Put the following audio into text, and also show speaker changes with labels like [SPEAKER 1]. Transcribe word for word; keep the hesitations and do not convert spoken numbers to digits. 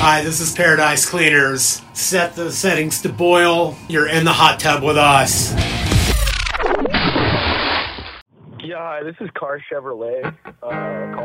[SPEAKER 1] Hi, this is Paradise Cleaners. Set the settings to boil. You're in the hot tub with us.
[SPEAKER 2] Yeah, hi, this is Car Chevrolet. Uh,